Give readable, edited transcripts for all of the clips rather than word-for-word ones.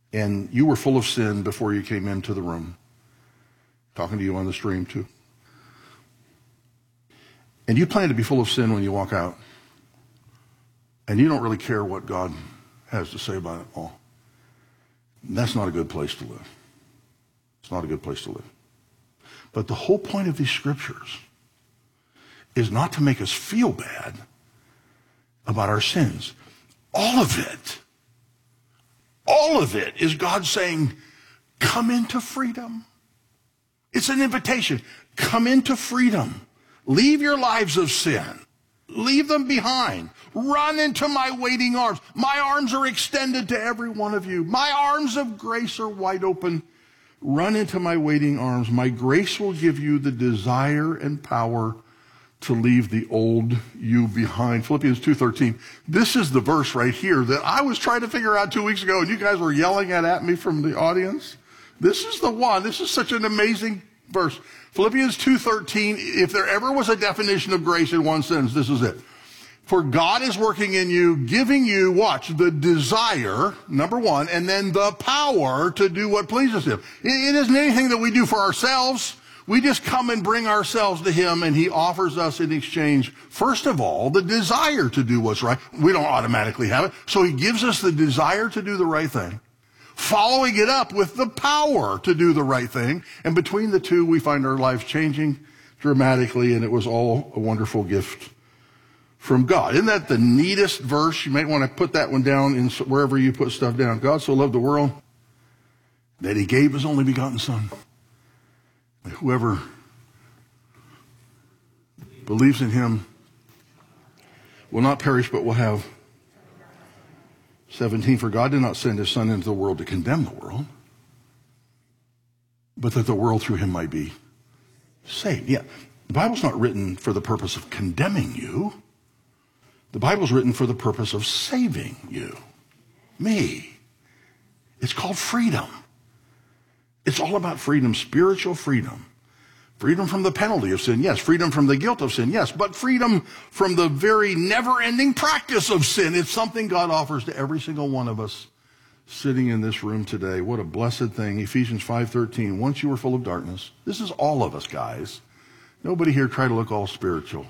and you were full of sin before you came into the room, talking to you on the stream too, and you plan to be full of sin when you walk out, and you don't really care what God has to say about it all, that's not a good place to live. It's not a good place to live. But the whole point of these scriptures is not to make us feel bad about our sins. All of it is God saying, come into freedom. It's an invitation. Come into freedom. Leave your lives of sin. Leave them behind. Run into my waiting arms. My arms are extended to every one of you. My arms of grace are wide open. Run into my waiting arms. My grace will give you the desire and power to leave the old you behind. Philippians 2:13. This is the verse right here that I was trying to figure out 2 weeks ago, and you guys were yelling at me from the audience. This is the one. This is such an amazing verse. Philippians 2:13. If there ever was a definition of grace in one sentence, this is it. For God is working in you, giving you, watch, the desire, number one, and then the power to do what pleases him. It isn't anything that we do for ourselves. We just come and bring ourselves to him, and he offers us in exchange, first of all, the desire to do what's right. We don't automatically have it, so he gives us the desire to do the right thing, following it up with the power to do the right thing. And between the two, we find our life changing dramatically, and it was all a wonderful gift from God. Isn't that the neatest verse? You might want to put that one down in wherever you put stuff down. God so loved the world that he gave his only begotten Son. That whoever believes in him will not perish but will have 17. For God did not send his Son into the world to condemn the world, but that the world through him might be saved. Yeah, the Bible's not written for the purpose of condemning you. The Bible's written for the purpose of saving you, me. It's called freedom. It's all about freedom, spiritual freedom. Freedom from the penalty of sin, yes. Freedom from the guilt of sin, yes. But freedom from the very never-ending practice of sin. It's something God offers to every single one of us sitting in this room today. What a blessed thing. Ephesians 5:13. Once you were full of darkness. This is all of us, guys. Nobody here try to look all spiritual.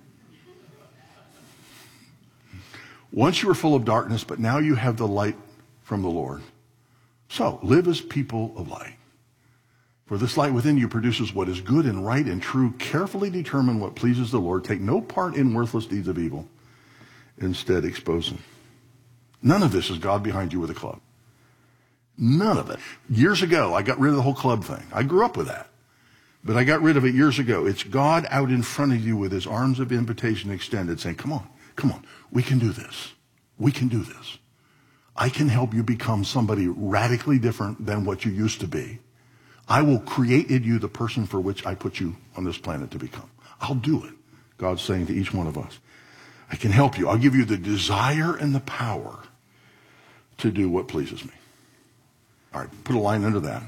Once you were full of darkness, but now you have the light from the Lord. So, live as people of light. For this light within you produces what is good and right and true. Carefully determine what pleases the Lord. Take no part in worthless deeds of evil. Instead, expose them. None of this is God behind you with a club. None of it. Years ago, I got rid of the whole club thing. I grew up with that. But I got rid of it years ago. It's God out in front of you with his arms of invitation extended, saying, come on, we can do this. We can do this. I can help you become somebody radically different than what you used to be. I will create in you the person for which I put you on this planet to become. I'll do it. God's saying to each one of us, I can help you. I'll give you the desire and the power to do what pleases me. All right, put a line under that.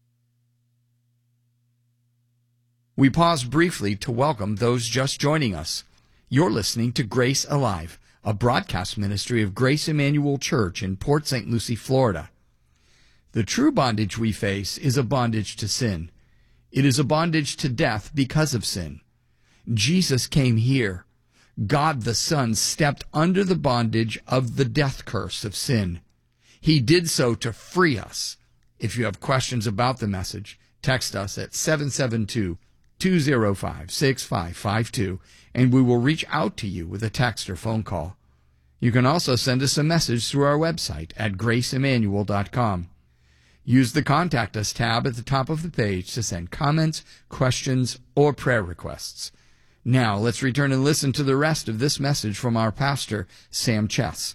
We pause briefly to welcome those just joining us. You're listening to Grace Alive, a broadcast ministry of Grace Emmanuel Church in Port St. Lucie, Florida. The true bondage we face is a bondage to sin. It is a bondage to death because of sin. Jesus came here. God the Son stepped under the bondage of the death curse of sin. He did so to free us. If you have questions about the message, text us at 772-205-6552, and we will reach out to you with a text or phone call. You can also send us a message through our website at graceemmanuel.com. Use the Contact Us tab at the top of the page to send comments, questions, or prayer requests. Now, let's return and listen to the rest of this message from our pastor, Sam Chess.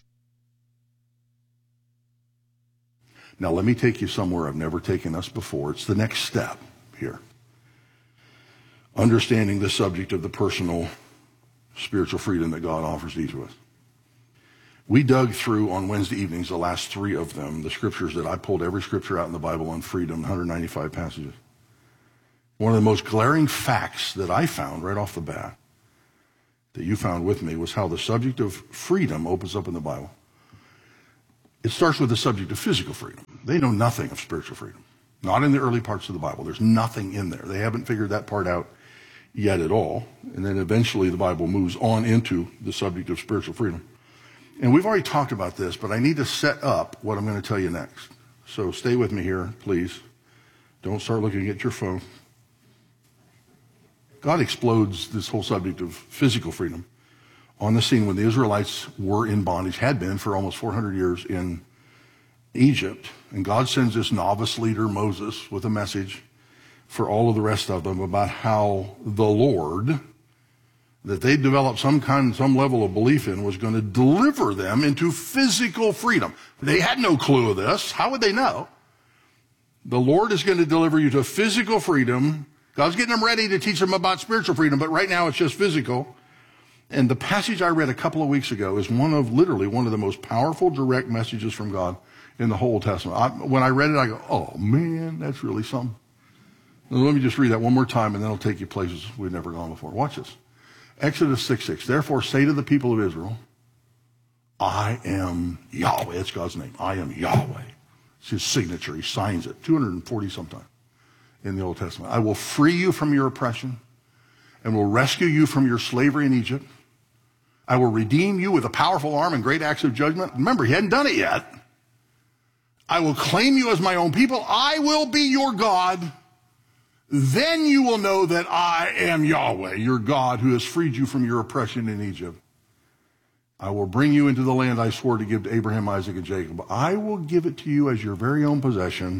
Now, let me take you somewhere I've never taken us before. It's the next step here. Understanding the subject of the personal spiritual freedom that God offers to each of us. We dug through on Wednesday evenings, the last 3 of them, the scriptures that I pulled every scripture out in the Bible on freedom, 195 passages. One of the most glaring facts that I found right off the bat, that you found with me, was how the subject of freedom opens up in the Bible. It starts with the subject of physical freedom. They know nothing of spiritual freedom. Not in the early parts of the Bible. There's nothing in there. They haven't figured that part out yet at all. And then eventually the Bible moves on into the subject of spiritual freedom. And we've already talked about this, but I need to set up what I'm going to tell you next. So stay with me here, please. Don't start looking at your phone. God explodes this whole subject of physical freedom on the scene when the Israelites were in bondage, had been for almost 400 years in Egypt. And God sends this novice leader, Moses, with a message for all of the rest of them about how the Lord, that they developed some level of belief in, was going to deliver them into physical freedom. They had no clue of this. How would they know? The Lord is going to deliver you to physical freedom. God's getting them ready to teach them about spiritual freedom, but right now it's just physical. And the passage I read a couple of weeks ago is literally one of the most powerful direct messages from God in the whole Old Testament. When I read it, I go, oh man, that's really something. Now, let me just read that one more time, and then I'll take you places we've never gone before. Watch this. Exodus 6:6. Therefore say to the people of Israel, I am Yahweh. It's God's name. I am Yahweh. It's his signature. He signs it 240 sometime in the Old Testament. I will free you from your oppression and will rescue you from your slavery in Egypt. I will redeem you with a powerful arm and great acts of judgment. Remember, he hadn't done it yet. I will claim you as my own people. I will be your God. Then you will know that I am Yahweh, your God, who has freed you from your oppression in Egypt. I will bring you into the land I swore to give to Abraham, Isaac, and Jacob. I will give it to you as your very own possession.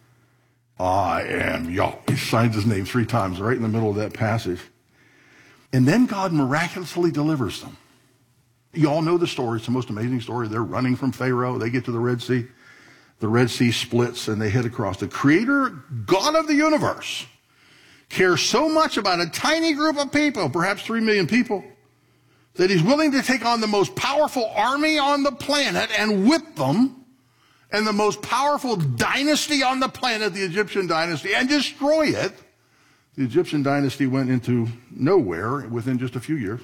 I am Yahweh. He signs his name 3 times right in the middle of that passage. And then God miraculously delivers them. You all know the story. It's the most amazing story. They're running from Pharaoh. They get to the Red Sea. The Red Sea splits and they head across. The Creator, God of the universe, cares so much about a tiny group of people, perhaps 3 million people, that he's willing to take on the most powerful army on the planet and whip them, and the most powerful dynasty on the planet, the Egyptian dynasty, and destroy it. The Egyptian dynasty went into nowhere within just a few years.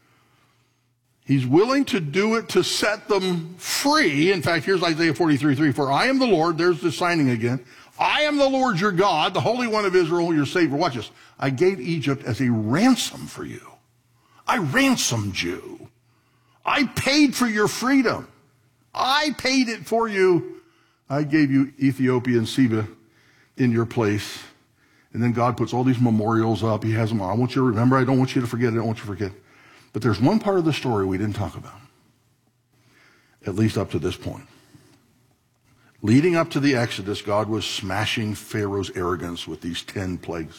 He's willing to do it to set them free. In fact, here's Isaiah 43:3. For I am the Lord, there's the signing again. I am the Lord your God, the Holy One of Israel, your Savior. Watch this. I gave Egypt as a ransom for you. I ransomed you. I paid for your freedom. I paid it for you. I gave you Ethiopia and Seba in your place. And then God puts all these memorials up. He has them. I want you to remember. I don't want you to forget. I don't want you to forget. But there's one part of the story we didn't talk about, at least up to this point. Leading up to the Exodus, God was smashing Pharaoh's arrogance with these 10 plagues.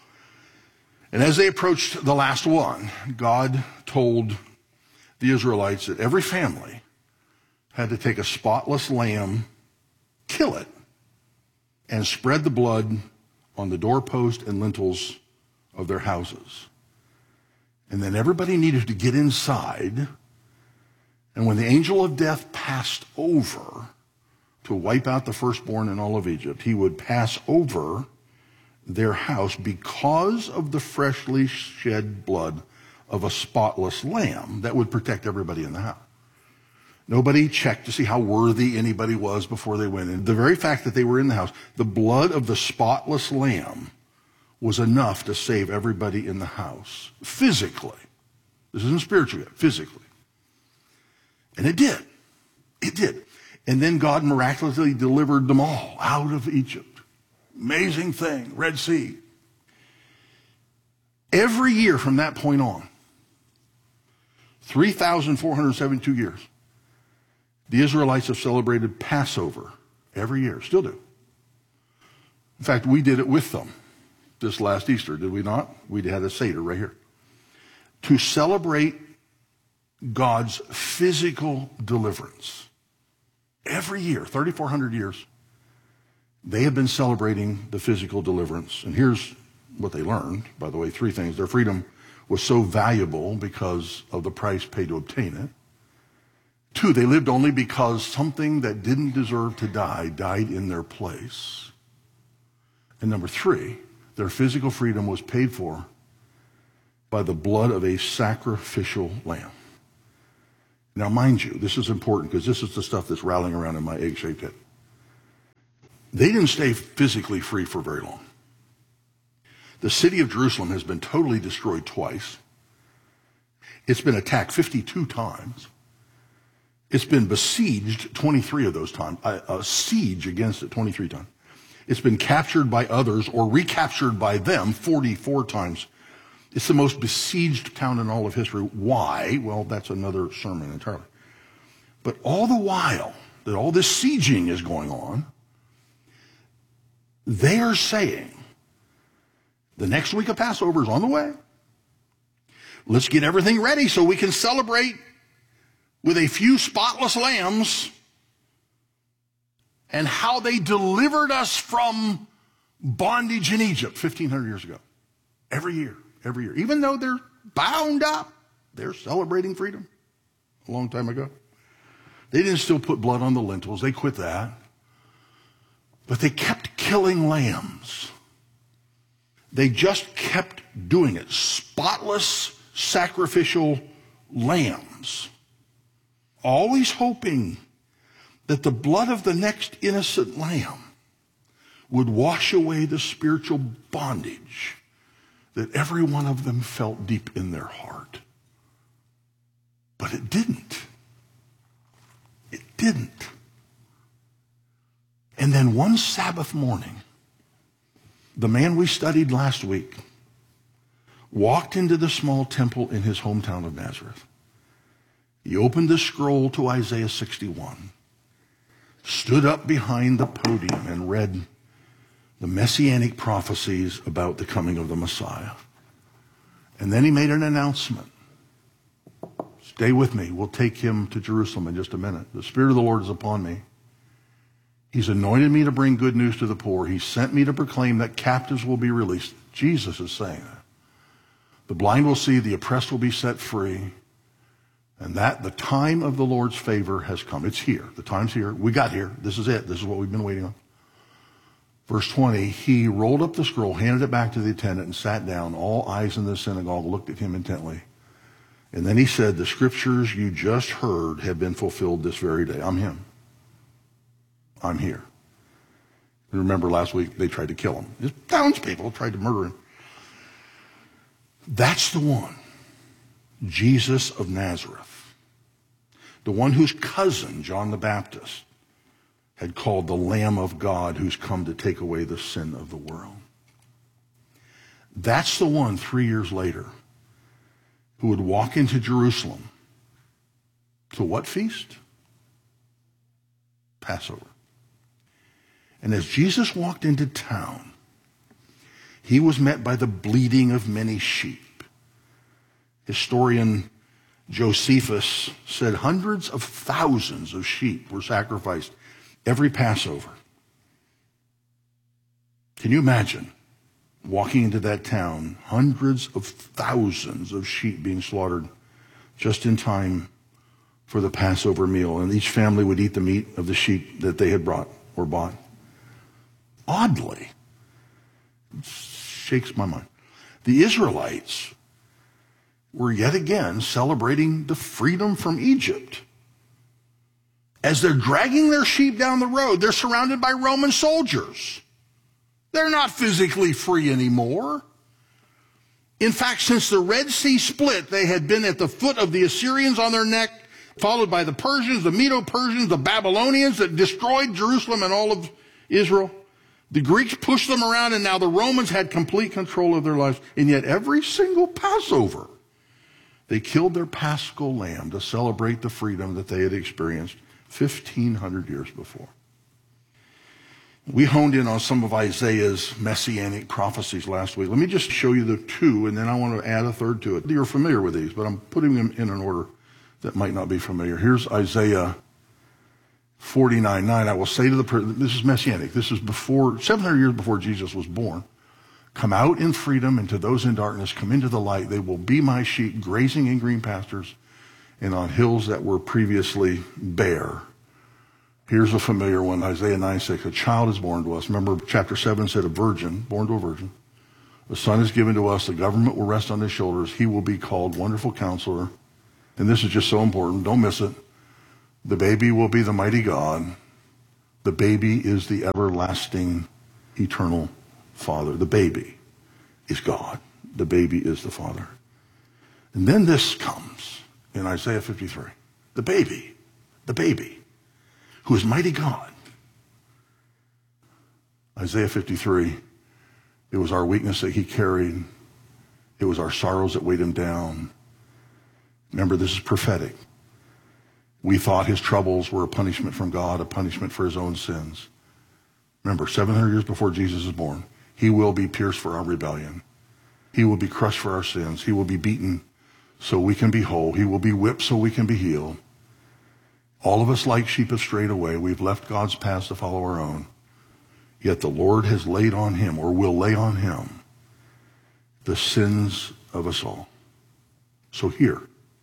And as they approached the last one, God told the Israelites that every family had to take a spotless lamb, kill it, and spread the blood on the doorpost and lintels of their houses. And then everybody needed to get inside. And when the angel of death passed over to wipe out the firstborn in all of Egypt, he would pass over their house because of the freshly shed blood of a spotless lamb that would protect everybody in the house. Nobody checked to see how worthy anybody was before they went in. The very fact that they were in the house, the blood of the spotless lamb was enough to save everybody in the house. Physically. This isn't spiritual yet. Physically. And it did. It did. And then God miraculously delivered them all out of Egypt. Amazing thing. Red Sea. Every year from that point on, 3,472 years, the Israelites have celebrated Passover every year. Still do. In fact, we did it with them this last Easter, did we not? We had a Seder right here. To celebrate God's physical deliverance. Every year, 3,400 years, they have been celebrating the physical deliverance. And here's what they learned, by the way, 3 things. Their freedom was so valuable because of the price paid to obtain it. 2, they lived only because something that didn't deserve to die died in their place. And number 3, their physical freedom was paid for by the blood of a sacrificial lamb. Now, mind you, this is important because this is the stuff that's rattling around in my egg-shaped head. They didn't stay physically free for very long. The city of Jerusalem has been totally destroyed twice. It's been attacked 52 times. It's been besieged 23 of those times, a siege against it 23 times. It's been captured by others or recaptured by them 44 times. It's the most besieged town in all of history. Why? Well, that's another sermon entirely. But all the while that all this sieging is going on, they are saying, the next week of Passover is on the way. Let's get everything ready so we can celebrate with a few spotless lambs and how they delivered us from bondage in Egypt 1,500 years ago. Every year. Even though they're bound up, they're celebrating freedom a long time ago. They didn't still put blood on the lintels. They quit that. But they kept killing lambs. They just kept doing it. Spotless sacrificial lambs. Always hoping that the blood of the next innocent lamb would wash away the spiritual bondage that every one of them felt deep in their heart. But it didn't. It didn't. And then one Sabbath morning, the man we studied last week walked into the small temple in his hometown of Nazareth. He opened the scroll to Isaiah 61, stood up behind the podium and read the messianic prophecies about the coming of the Messiah. And then he made an announcement. Stay with me. We'll take him to Jerusalem in just a minute. The Spirit of the Lord is upon me. He's anointed me to bring good news to the poor. He sent me to proclaim that captives will be released. Jesus is saying that. The blind will see, the oppressed will be set free, and that the time of the Lord's favor has come. It's here. The time's here. We got here. This is it. This is what we've been waiting on. Verse 20, he rolled up the scroll, handed it back to the attendant, and sat down. All eyes in the synagogue looked at him intently. And then he said, the scriptures you just heard have been fulfilled this very day. I'm him. I'm here. And remember last week they tried to kill him. His townspeople tried to murder him. That's the one, Jesus of Nazareth. The one whose cousin, John the Baptist, had called the Lamb of God who's come to take away the sin of the world. That's the one 3 years later who would walk into Jerusalem. To what feast? Passover. And as Jesus walked into town, he was met by the bleating of many sheep. Historian Josephus said hundreds of thousands of sheep were sacrificed every Passover. Can you imagine walking into that town, hundreds of thousands of sheep being slaughtered just in time for the Passover meal, and each family would eat the meat of the sheep that they had brought or bought? Oddly, it shakes my mind. The Israelites were yet again celebrating the freedom from Egypt. As they're dragging their sheep down the road, they're surrounded by Roman soldiers. They're not physically free anymore. In fact, since the Red Sea split, they had been at the foot of the Assyrians on their neck, followed by the Persians, the Medo-Persians, the Babylonians that destroyed Jerusalem and all of Israel. The Greeks pushed them around, and now the Romans had complete control of their lives. And yet every single Passover, they killed their Paschal lamb to celebrate the freedom that they had experienced 1,500 years before. We honed in on some of Isaiah's messianic prophecies last week. Let me just show you the two, and then I want to add a third to it. You're familiar with these, but I'm putting them in an order that might not be familiar. Here's Isaiah 49:9. I will say to the person, this is messianic. This is before, 700 years before Jesus was born. Come out in freedom, and to those in darkness, come into the light. They will be my sheep, grazing in green pastures and on hills that were previously bare. Here's a familiar one, Isaiah 9:6. A child is born to us. Remember, chapter 7 said a virgin, born to a virgin. A son is given to us. The government will rest on his shoulders. He will be called Wonderful Counselor. And this is just so important. Don't miss it. The baby will be the mighty God, The baby is the everlasting, eternal Father. The baby is God. The baby is the Father. And then this comes in Isaiah 53. The baby, who is mighty God. Isaiah 53, it was our weakness that he carried. It was our sorrows that weighed him down. Remember, this is prophetic. We thought his troubles were a punishment from God, a punishment for his own sins. Remember, 700 years before Jesus is born, he will be pierced for our rebellion. He will be crushed for our sins. He will be beaten so we can be whole. He will be whipped so we can be healed. All of us like sheep have strayed away. We've left God's paths to follow our own. Yet the Lord has laid on him, or will lay on him, the sins of us all. So here,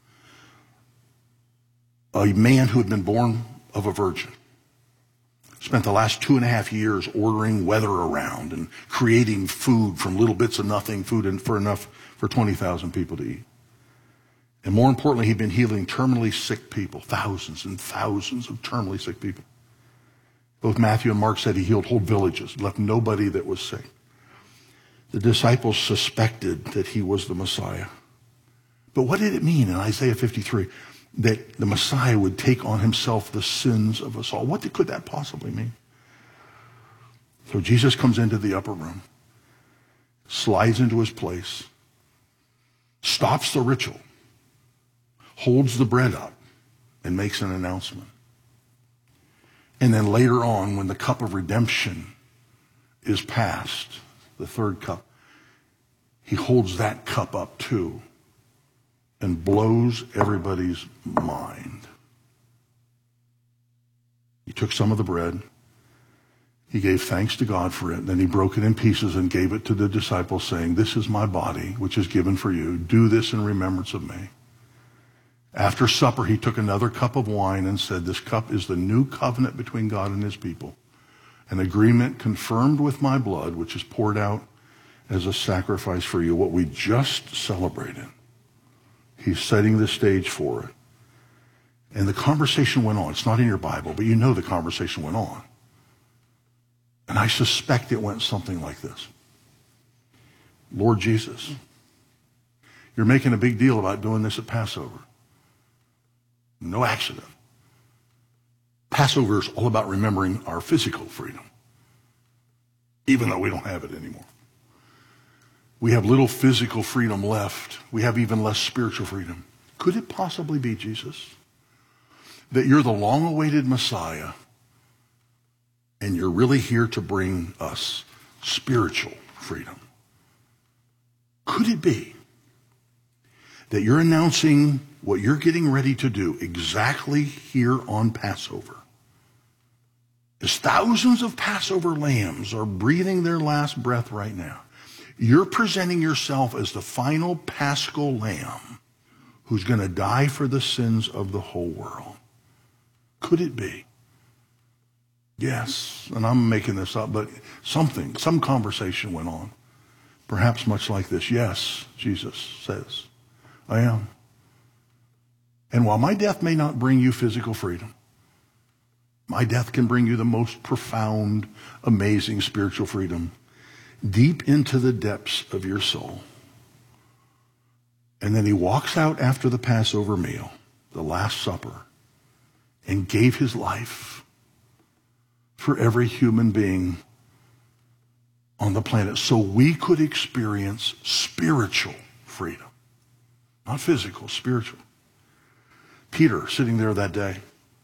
a man who had been born of a virgin spent the last 2.5 years ordering weather around and creating food from little bits of nothing, food for enough for 20,000 people to eat. And more importantly, he'd been healing terminally sick people, thousands and thousands of terminally sick people. Both Matthew and Mark said he healed whole villages, left nobody that was sick. The disciples suspected that he was the Messiah. But what did it mean in Isaiah 53 that the Messiah would take on himself the sins of us all? What could that possibly mean? So Jesus comes into the upper room, slides into his place, stops the ritual, holds the bread up, and makes an announcement. And then later on, when the cup of redemption is passed, the third cup, he holds that cup up too and blows everybody's mind. He took some of the bread. He gave thanks to God for it. Then he broke it in pieces and gave it to the disciples, saying, "This is my body, which is given for you. Do this in remembrance of me." After supper, he took another cup of wine and said, "This cup is the new covenant between God and his people, an agreement confirmed with my blood, which is poured out as a sacrifice for you." What we just celebrated, he's setting the stage for it. And the conversation went on. It's not in your Bible, but you know the conversation went on. And I suspect it went something like this. "Lord Jesus, you're making a big deal about doing this at Passover. No accident. Passover is all about remembering our physical freedom, even though we don't have it anymore. We have little physical freedom left. We have even less spiritual freedom. Could it possibly be, Jesus, that you're the long-awaited Messiah and you're really here to bring us spiritual freedom? Could it be that you're announcing what you're getting ready to do exactly here on Passover? As thousands of Passover lambs are breathing their last breath right now, you're presenting yourself as the final paschal lamb who's going to die for the sins of the whole world. Could it be? Yes, and I'm making this up, but some conversation went on. Perhaps much like this. Yes, Jesus says, I am. And while my death may not bring you physical freedom, my death can bring you the most profound, amazing spiritual freedom deep into the depths of your soul. And then he walks out after the Passover meal, the Last Supper, and gave his life for every human being on the planet so we could experience spiritual freedom. Not physical, spiritual. Peter, sitting there that day,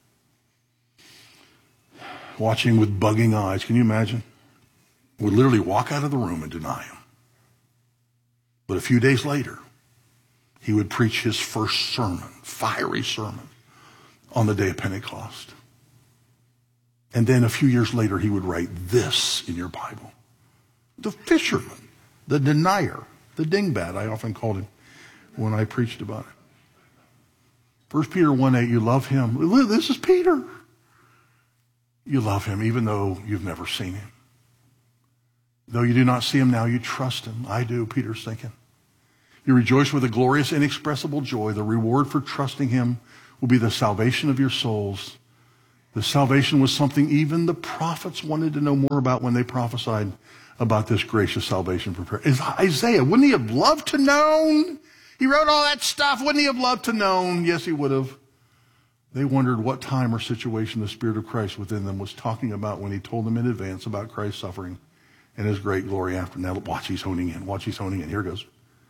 watching with bugging eyes, can you imagine? Would literally walk out of the room and deny him. But a few days later, he would preach his first sermon, fiery sermon, on the day of Pentecost. And then a few years later, he would write this in your Bible. The fisherman, the denier, the dingbat, I often called him when I preached about it. 1 Peter 1:8, you love him. This is Peter. You love him even though you've never seen him. Though you do not see him now, you trust him. I do, Peter's thinking. You rejoice with a glorious, inexpressible joy. The reward for trusting him will be the salvation of your souls. The salvation was something even the prophets wanted to know more about when they prophesied about this gracious salvation prepared. Isaiah, wouldn't he have loved to known? He wrote all that stuff. Wouldn't he have loved to known? Yes, he would have. They wondered what time or situation the Spirit of Christ within them was talking about when he told them in advance about Christ's suffering and his great glory after. Now watch, he's honing in. Watch, he's honing in. Here it goes.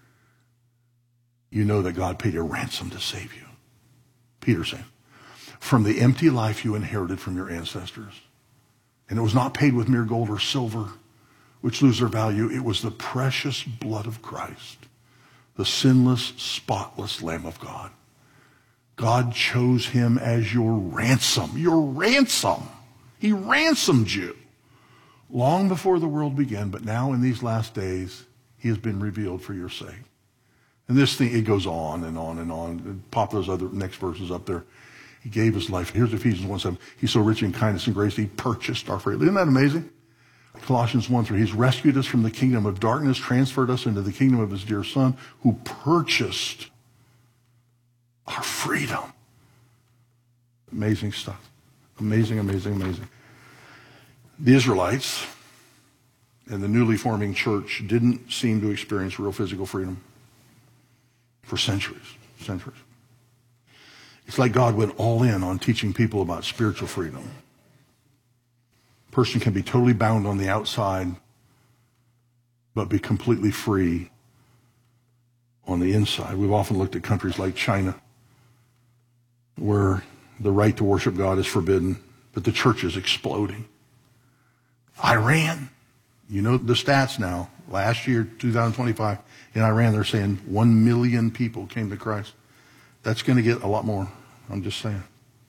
You know that God paid a ransom to save you. Peter saying, from the empty life you inherited from your ancestors. And it was not paid with mere gold or silver, which lose their value. It was the precious blood of Christ, the sinless, spotless Lamb of God. God chose him as your ransom. Your ransom. He ransomed you long before the world began, but now in these last days, he has been revealed for your sake. And this thing, it goes on and on and on. Pop those other next verses up there. He gave his life. Here's Ephesians 1:7. He's so rich in kindness and grace, he purchased our freedom. Isn't that amazing? Colossians 1:3. He's rescued us from the kingdom of darkness, transferred us into the kingdom of his dear Son, who purchased our freedom. Amazing stuff. Amazing, amazing, amazing. The Israelites and the newly forming church didn't seem to experience real physical freedom for centuries. It's like God went all in on teaching people about spiritual freedom. A person can be totally bound on the outside, but be completely free on the inside. We've often looked at countries like China, where the right to worship God is forbidden, but the church is exploding. Iran, you know the stats now. Last year, 2025, in Iran, they're saying 1 million people came to Christ. That's going to get a lot more. I'm just saying.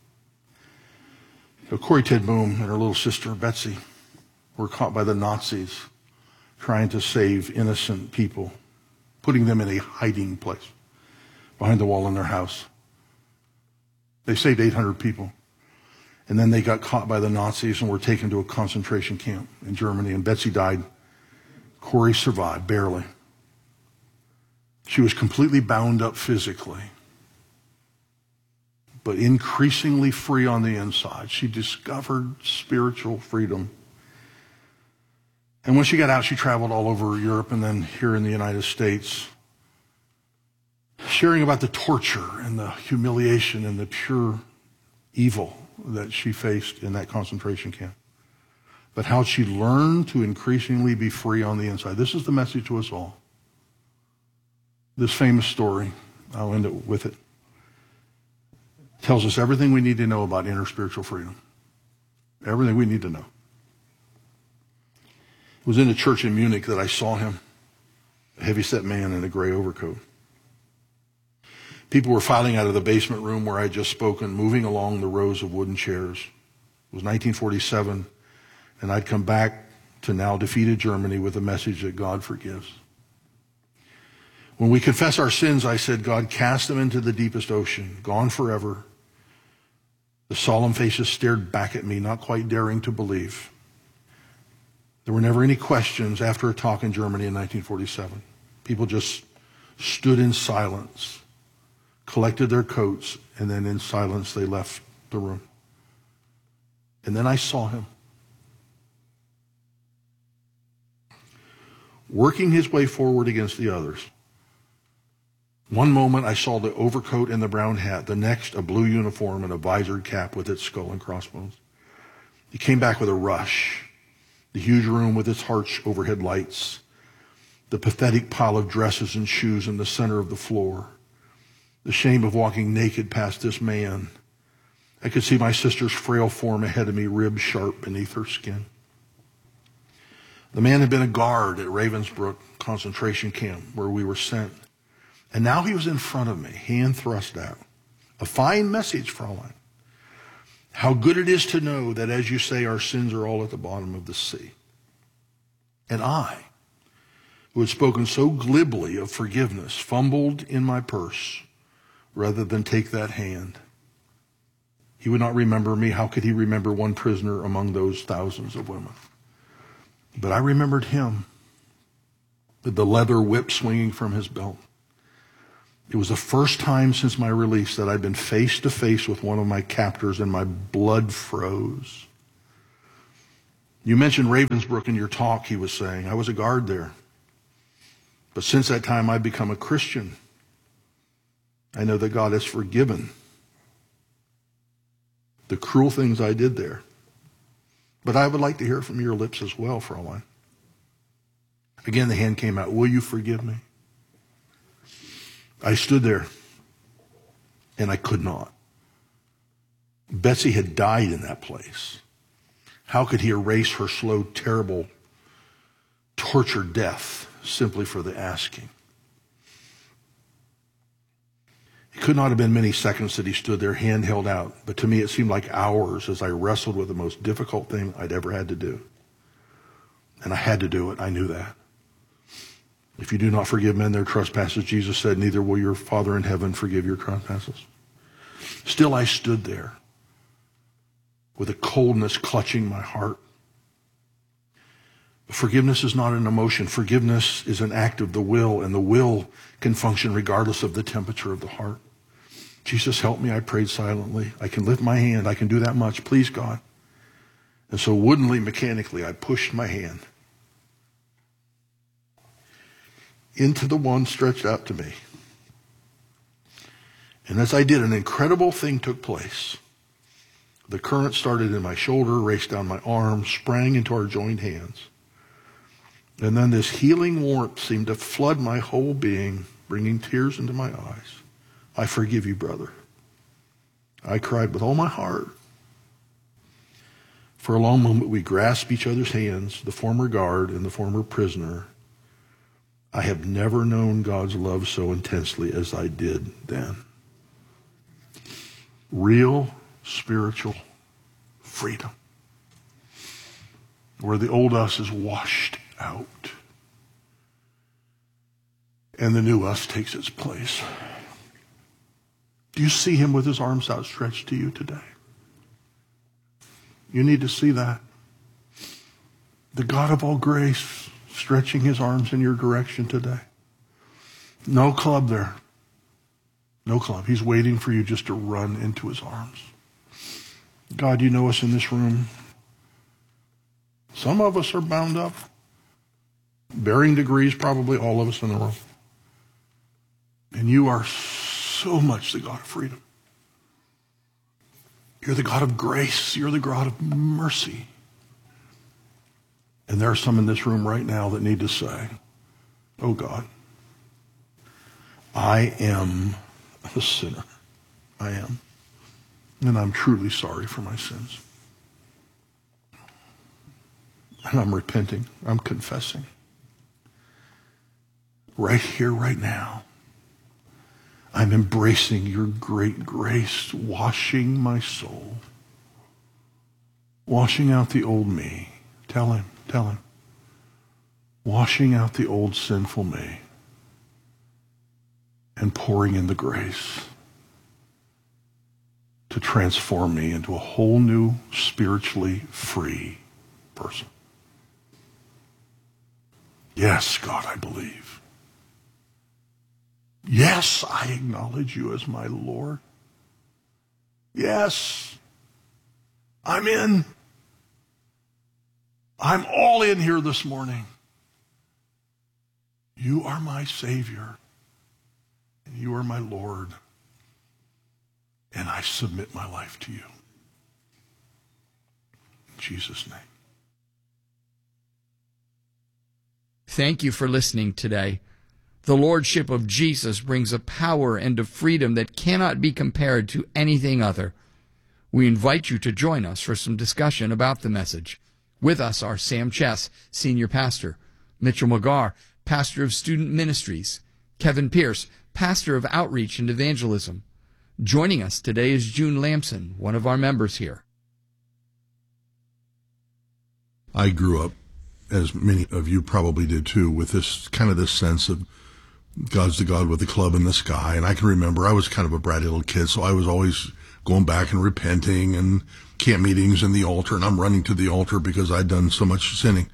So Corrie Ten Boom and her little sister, Betsy, were caught by the Nazis trying to save innocent people, putting them in a hiding place behind the wall in their house. They saved 800 people. And then they got caught by the Nazis and were taken to a concentration camp in Germany. And Betsy died. Corrie survived, barely. She was completely bound up physically, but increasingly free on the inside. She discovered spiritual freedom. And when she got out, she traveled all over Europe and then here in the United States, sharing about the torture and the humiliation and the pure evil that she faced in that concentration camp. But how she learned to increasingly be free on the inside. This is the message to us all. This famous story, I'll end it with it, tells us everything we need to know about inner spiritual freedom. Everything we need to know. It was in a church in Munich that I saw him, a heavy-set man in a gray overcoat. People were filing out of the basement room where I had just spoken, moving along the rows of wooden chairs. It was 1947, and I'd come back to now defeated Germany with a message that God forgives. When we confess our sins, I said, God cast them into the deepest ocean, gone forever. The solemn faces stared back at me, not quite daring to believe. There were never any questions after a talk in Germany in 1947. People just stood in silence, collected their coats, and then in silence they left the room. And then I saw him working his way forward against the others. One moment I saw the overcoat and the brown hat, the next a blue uniform and a visored cap with its skull and crossbones. He came back with a rush. The huge room with its harsh overhead lights, the pathetic pile of dresses and shoes in the center of the floor, the shame of walking naked past this man. I could see my sister's frail form ahead of me, ribs sharp beneath her skin. The man had been a guard at Ravensbrück concentration camp where we were sent. And now he was in front of me, hand thrust out. A fine message, Fraulein. How good it is to know that, as you say, our sins are all at the bottom of the sea. And I, who had spoken so glibly of forgiveness, fumbled in my purse rather than take that hand. He would not remember me. How could he remember one prisoner among those thousands of women? But I remembered him, with the leather whip swinging from his belt, It was the first time since my release that I'd been face to face with one of my captors and my blood froze. You mentioned Ravensbrück in your talk, he was saying. I was a guard there. But since that time, I've become a Christian. I know that God has forgiven the cruel things I did there. But I would like to hear it from your lips as well, Fraulein. Again, the hand came out. Will you forgive me? I stood there, and I could not. Betsy had died in that place. How could he erase her slow, terrible, tortured death simply for the asking? It could not have been many seconds that he stood there, hand held out, but to me it seemed like hours as I wrestled with the most difficult thing I'd ever had to do. And I had to do it. I knew that. If you do not forgive men their trespasses, Jesus said, neither will your Father in heaven forgive your trespasses. Still I stood there with a coldness clutching my heart. Forgiveness is not an emotion. Forgiveness is an act of the will, and the will can function regardless of the temperature of the heart. Jesus, help me, I prayed silently. I can lift my hand. I can do that much. Please, God. And so woodenly, mechanically, I pushed my hand into the one stretched out to me. And as I did, an incredible thing took place. The current started in my shoulder, raced down my arm, sprang into our joined hands. And then this healing warmth seemed to flood my whole being, bringing tears into my eyes. I forgive you, brother. I cried with all my heart. For a long moment, we grasped each other's hands, the former guard and the former prisoner. I have never known God's love so intensely as I did then. Real spiritual freedom, where the old us is washed out and the new us takes its place. Do you see him with his arms outstretched to you today? You need to see that. The God of all grace stretching his arms in your direction today. No club there. No club. He's waiting for you just to run into his arms. God, you know us in this room. Some of us are bound up. Varying degrees, probably all of us in the room. And you are so much the God of freedom. You're the God of grace. You're the God of mercy. And there are some in this room right now that need to say, oh God, I am a sinner. I am. And I'm truly sorry for my sins. And I'm repenting. I'm confessing. Right here, right now. I'm embracing your great grace, washing my soul. Washing out the old me. Tell him. Washing out the old sinful me. And pouring in the grace to transform me into a whole new, spiritually free person. Yes, God, I believe. Yes, I acknowledge you as my Lord. Yes, I'm in. I'm all in here this morning. You are my Savior, and you are my Lord, and I submit my life to you. In Jesus' name. Thank you for listening today. The Lordship of Jesus brings a power and a freedom that cannot be compared to anything other. We invite you to join us for some discussion about the message. With us are Sam Chess, Senior Pastor, Mitchell McGarr, Pastor of Student Ministries, Kevin Pierce, Pastor of Outreach and Evangelism. Joining us today is June Lamson, one of our members here. I grew up, as many of you probably did too, with this sense of God's the God with the club in the sky. And I can remember I was kind of a bratty little kid, so I was always going back and repenting and camp meetings and the altar, and I'm running to the altar because I'd done so much sinning.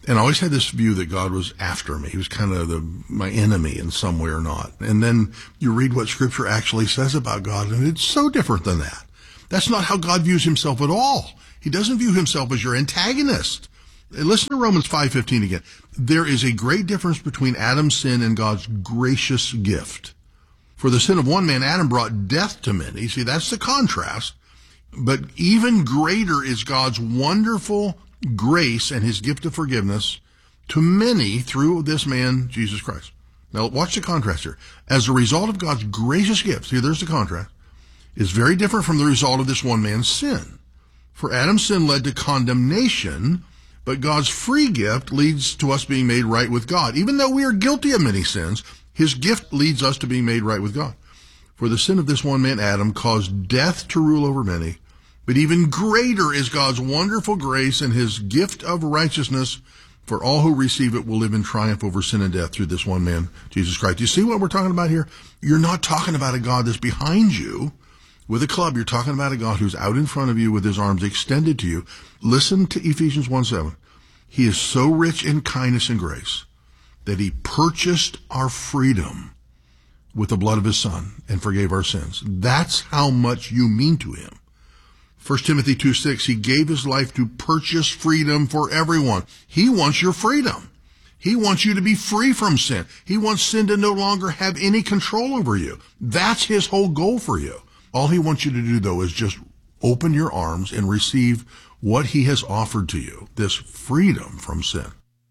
And I always had this view that God was after me. He was kind of my enemy in some way or not. And then you read what Scripture actually says about God, and it's so different than that. That's not how God views himself at all. He doesn't view himself as your antagonist. Listen to Romans 5:15 again. There is a great difference between Adam's sin and God's gracious gift. For the sin of one man, Adam brought death to many. See, that's the contrast. But even greater is God's wonderful grace and his gift of forgiveness to many through this man, Jesus Christ. Now, watch the contrast here. As a result of God's gracious gifts, here there's the contrast, is very different from the result of this one man's sin. For Adam's sin led to condemnation, but God's free gift leads to us being made right with God. Even though we are guilty of many sins, his gift leads us to being made right with God. For the sin of this one man, Adam, caused death to rule over many. But even greater is God's wonderful grace and his gift of righteousness, for all who receive it will live in triumph over sin and death through this one man, Jesus Christ. You see what we're talking about here? You're not talking about a God that's behind you with a club. You're talking about a God who's out in front of you with his arms extended to you. Listen to Ephesians 1:7. He is so rich in kindness and grace that he purchased our freedom with the blood of his Son and forgave our sins. That's how much you mean to him. 1 Timothy 2:6, he gave his life to purchase freedom for everyone. He wants your freedom. He wants you to be free from sin. He wants sin to no longer have any control over you. That's his whole goal for you. All he wants you to do, though, is just open your arms and receive what he has offered to you, this freedom from sin.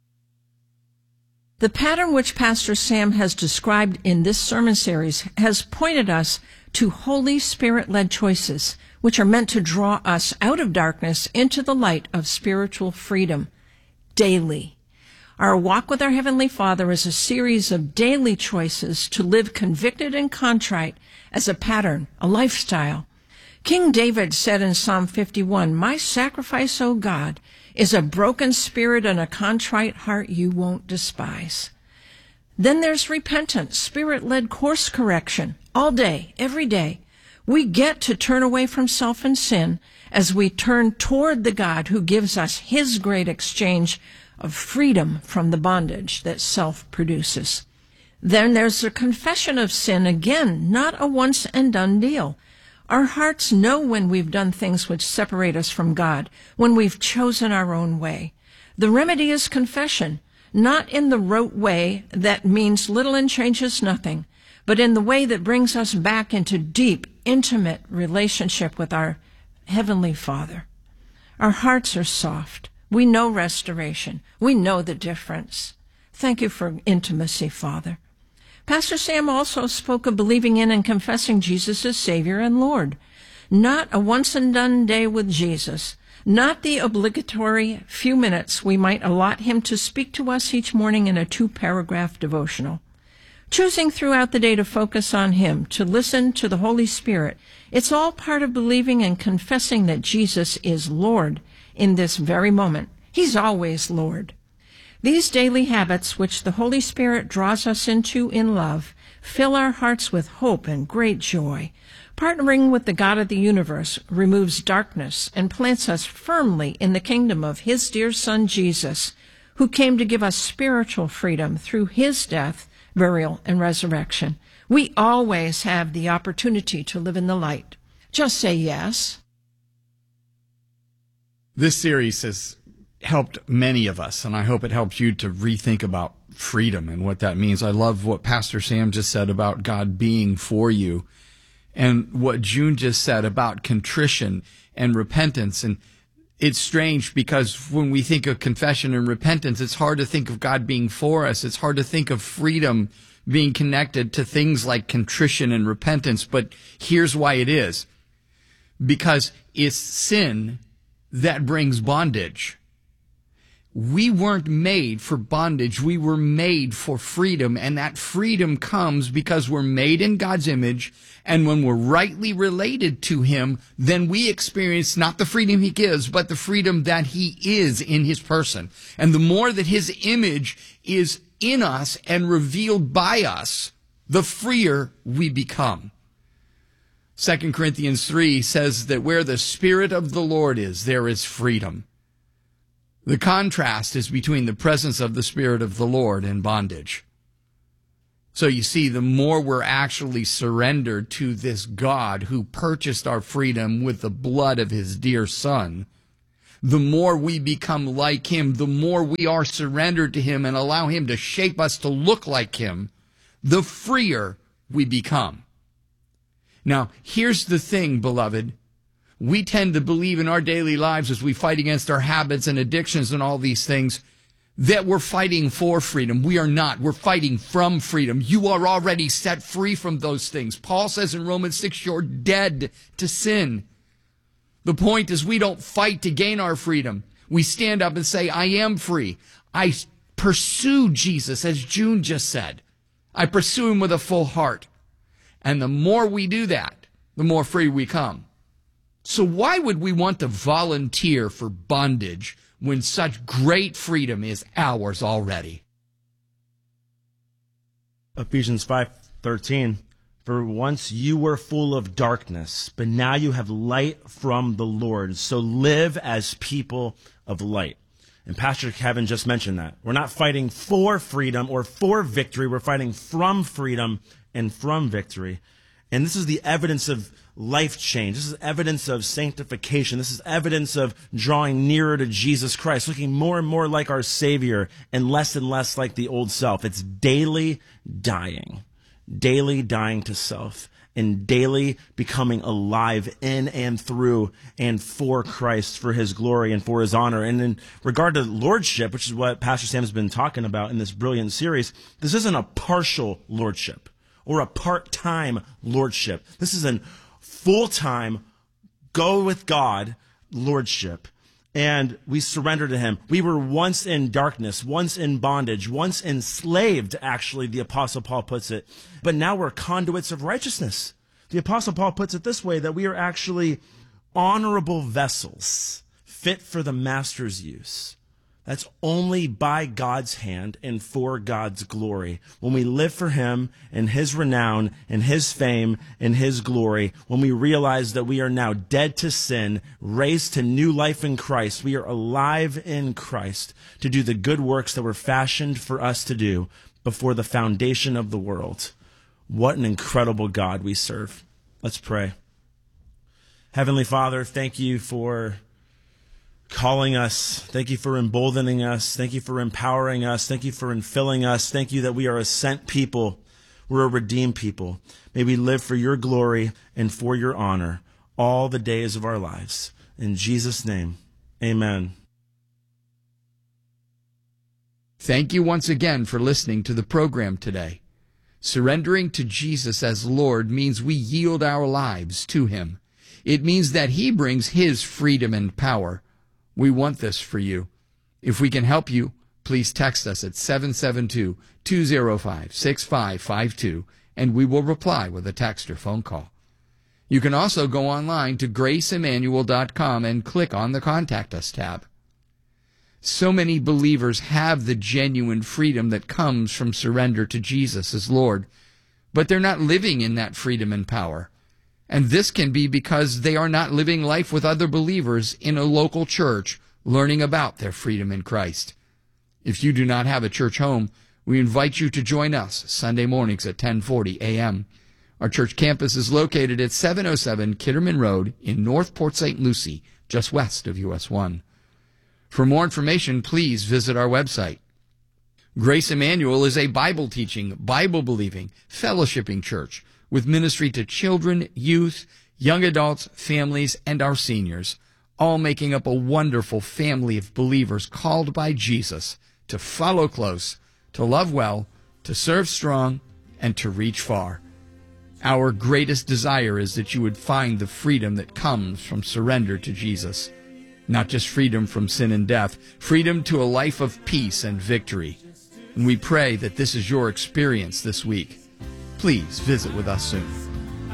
The pattern which Pastor Sam has described in this sermon series has pointed us to Holy Spirit-led choices, which are meant to draw us out of darkness into the light of spiritual freedom daily. Our walk with our Heavenly Father is a series of daily choices to live convicted and contrite as a pattern, a lifestyle. King David said in Psalm 51, "My sacrifice, O God, is a broken spirit and a contrite heart you won't despise." Then there's repentance, spirit-led course correction, all day, every day. We get to turn away from self and sin as we turn toward the God who gives us his great exchange of freedom from the bondage that self produces. Then there's the confession of sin, again, not a once and done deal. Our hearts know when we've done things which separate us from God, when we've chosen our own way. The remedy is confession, not in the rote way that means little and changes nothing, but in the way that brings us back into deep, intimate relationship with our Heavenly Father. Our hearts are soft. We know restoration. We know the difference. Thank you for intimacy, Father. Pastor Sam also spoke of believing in and confessing Jesus as Savior and Lord. Not a once-and-done day with Jesus, not the obligatory few minutes we might allot him to speak to us each morning in a 2-paragraph devotional. Choosing throughout the day to focus on him, to listen to the Holy Spirit, it's all part of believing and confessing that Jesus is Lord in this very moment. He's always Lord. These daily habits, which the Holy Spirit draws us into in love, fill our hearts with hope and great joy. Partnering with the God of the universe removes darkness and plants us firmly in the kingdom of his dear Son, Jesus, who came to give us spiritual freedom through his death, burial, and resurrection. We always have the opportunity to live in the light. Just say yes. This series has helped many of us, and I hope it helps you to rethink about freedom and what that means. I love what Pastor Sam just said about God being for you, and what June just said about contrition and repentance. And it's strange because when we think of confession and repentance, it's hard to think of God being for us. It's hard to think of freedom being connected to things like contrition and repentance. But here's why it is. Because it's sin that brings bondage. We weren't made for bondage. We were made for freedom, and that freedom comes because we're made in God's image, and when we're rightly related to him, then we experience not the freedom he gives, but the freedom that he is in his person. And the more that his image is in us and revealed by us, the freer we become. 2 Corinthians 3 says that where the Spirit of the Lord is, there is freedom. The contrast is between the presence of the Spirit of the Lord and bondage. So you see, the more we're actually surrendered to this God who purchased our freedom with the blood of his dear Son, the more we become like him, the more we are surrendered to him and allow him to shape us to look like him, the freer we become. Now, here's the thing, beloved. We tend to believe in our daily lives as we fight against our habits and addictions and all these things that we're fighting for freedom. We are not. We're fighting from freedom. You are already set free from those things. Paul says in Romans 6, you're dead to sin. The point is we don't fight to gain our freedom. We stand up and say, I am free. I pursue Jesus, as June just said. I pursue him with a full heart. And the more we do that, the more free we come. So why would we want to volunteer for bondage when such great freedom is ours already? Ephesians 5:13, for once you were full of darkness, but now you have light from the Lord. So live as people of light. And Pastor Kevin just mentioned that. We're not fighting for freedom or for victory. We're fighting from freedom and from victory. And this is the evidence of life change. This is evidence of sanctification. This is evidence of drawing nearer to Jesus Christ, looking more and more like our Savior and less like the old self. It's daily dying to self, and daily becoming alive in and through and for Christ, for his glory and for his honor. And in regard to lordship, which is what Pastor Sam has been talking about in this brilliant series, this isn't a partial lordship or a part-time lordship. This is a full-time, go with God lordship. And we surrender to him. We were once in darkness, once in bondage, once enslaved, actually, the Apostle Paul puts it. But now we're conduits of righteousness. The Apostle Paul puts it this way, that we are actually honorable vessels, fit for the master's use. That's only by God's hand and for God's glory. When we live for him and his renown and his fame and his glory, when we realize that we are now dead to sin, raised to new life in Christ, we are alive in Christ to do the good works that were fashioned for us to do before the foundation of the world. What an incredible God we serve. Let's pray. Heavenly Father, thank you for calling us. Thank you for emboldening us. Thank you for empowering us. Thank you for infilling us. Thank you that we are a sent people. We're a redeemed people. May we live for your glory and for your honor all the days of our lives. In Jesus' name, amen. Thank you once again for listening to the program today. Surrendering to Jesus as Lord means we yield our lives to him. It means that he brings his freedom and power. We want this for you. If we can help you, please text us at 772-205-6552, and we will reply with a text or phone call. You can also go online to graceemmanuel.com and click on the Contact Us tab. So many believers have the genuine freedom that comes from surrender to Jesus as Lord, but they're not living in that freedom and power. And this can be because they are not living life with other believers in a local church, learning about their freedom in Christ. If you do not have a church home, we invite you to join us Sunday mornings at 10:40 a.m. Our church campus is located at 707 Kitterman Road in North Port St. Lucie, just west of US 1. For more information, please visit our website. Grace Emmanuel is a Bible-teaching, Bible-believing, fellowshipping church with ministry to children, youth, young adults, families, and our seniors, all making up a wonderful family of believers called by Jesus to follow close, to love well, to serve strong, and to reach far. Our greatest desire is that you would find the freedom that comes from surrender to Jesus. Not just freedom from sin and death, freedom to a life of peace and victory. And we pray that this is your experience this week. Please visit with us soon.